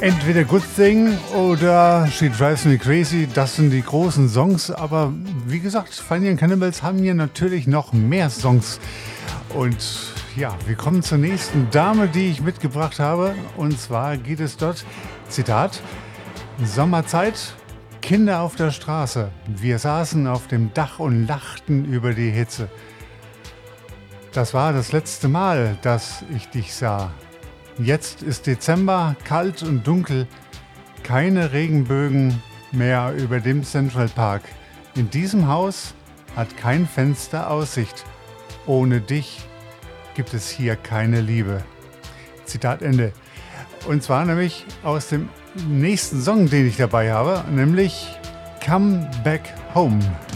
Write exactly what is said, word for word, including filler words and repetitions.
Entweder Good Thing oder She Drives Me Crazy, das sind die großen Songs. Aber wie gesagt, Funny and Cannibals haben hier natürlich noch mehr Songs. Und ja, wir kommen zur nächsten Dame, die ich mitgebracht habe. Und zwar geht es dort, Zitat, Sommerzeit, Kinder auf der Straße. Wir saßen auf dem Dach und lachten über die Hitze. Das war das letzte Mal, dass ich dich sah. Jetzt ist Dezember, kalt und dunkel, keine Regenbögen mehr über dem Central Park. In diesem Haus hat kein Fenster Aussicht. Ohne dich gibt es hier keine Liebe. Zitat Ende. Und zwar nämlich aus dem nächsten Song, den ich dabei habe, nämlich Come Back Home.